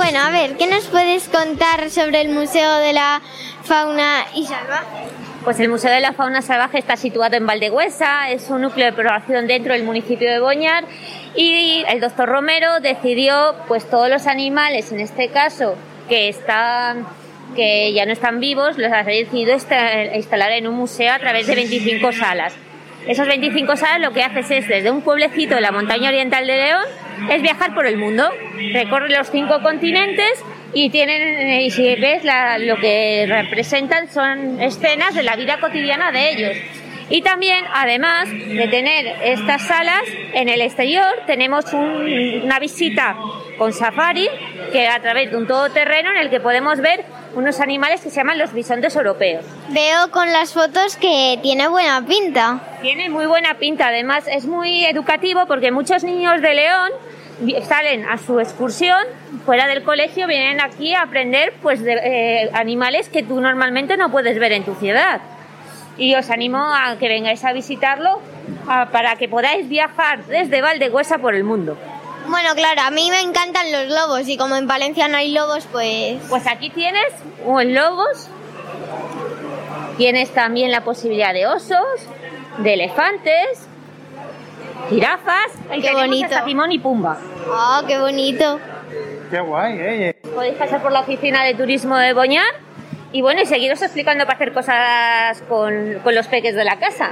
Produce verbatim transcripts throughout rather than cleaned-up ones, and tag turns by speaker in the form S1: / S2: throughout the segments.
S1: Bueno, a ver, ¿qué nos puedes contar sobre el Museo de la Fauna y Salvaje?
S2: Pues el Museo de la Fauna Salvaje está situado en Valdehuesa, es un núcleo de población dentro del municipio de Boñar, y el doctor Romero decidió, pues todos los animales, en este caso, que están, que ya no están vivos, los ha decidido instalar en un museo a través de veinticinco salas. Esos veinticinco salas lo que haces es, desde un pueblecito de la montaña oriental de León, es viajar por el mundo, recorre los cinco continentes y tienen, y si ves la, lo que representan son escenas de la vida cotidiana de ellos. Y también, además de tener estas salas, en el exterior tenemos un, una visita con safari, que a través de un todoterreno en el que podemos ver unos animales que se llaman los bisontes europeos.
S1: Veo con las fotos que tiene buena pinta.
S2: Tiene muy buena pinta, además es muy educativo porque muchos niños de León salen a su excursión fuera del colegio, vienen aquí a aprender pues de eh, animales que tú normalmente no puedes ver en tu ciudad. Y os animo a que vengáis a visitarlo a, para que podáis viajar desde Valdehuesa por el mundo.
S1: Bueno, claro, a mí me encantan los lobos y como en Valencia no hay lobos, pues...
S2: Pues aquí tienes un lobos, tienes también la posibilidad de osos, de elefantes, jirafas, y
S1: qué bonito.
S2: Hasta Timón y Pumba.
S1: ¡Oh, qué bonito!
S3: ¡Qué guay, eh!
S2: Podéis pasar por la oficina de turismo de Boñar y bueno, y seguiros explicando para hacer cosas con, con los peques de la casa.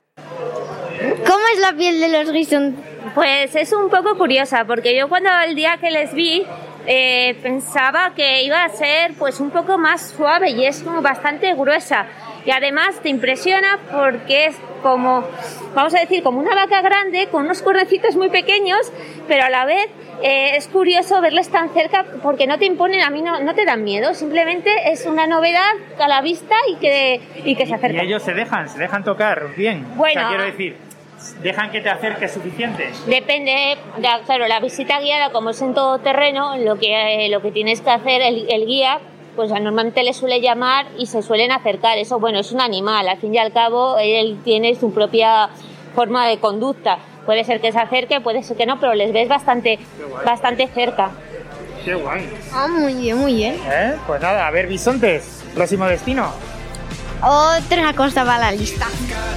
S1: ¿Cómo es la piel de los bisontes?
S2: Pues es un poco curiosa, porque yo cuando el día que les vi eh, pensaba que iba a ser pues un poco más suave y es como bastante gruesa. Y además te impresiona porque es como, vamos a decir, como una vaca grande con unos cuernecitos muy pequeños, pero a la vez eh, es curioso verles tan cerca porque no te imponen, a mí no, no te dan miedo, simplemente es una novedad a la vista y que, y que se acercan.
S3: Y ellos se dejan, se dejan tocar bien.
S2: Bueno,
S3: o sea, quiero decir, ¿dejan que te acerques suficiente?
S2: Depende, de, claro, la visita guiada, como es en todo terreno, lo que, eh, lo que tienes que hacer, el, el guía, pues normalmente le suele llamar y se suelen acercar. Eso, bueno, es un animal, al fin y al cabo, él tiene su propia forma de conducta. Puede ser que se acerque, puede ser que no, pero les ves bastante, bastante cerca.
S3: ¡Qué guay!
S1: Ah, muy bien, muy bien.
S3: ¿Eh? Pues nada, a ver, bisontes, próximo destino.
S1: Otra cosa para la lista.